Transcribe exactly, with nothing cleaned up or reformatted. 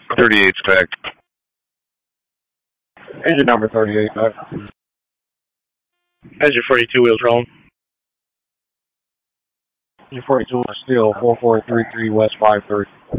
thirty-eight spec. Engine number thirty-eight, back. Engine forty-two wheels rolling. Engine forty-two is still four four three three West five three.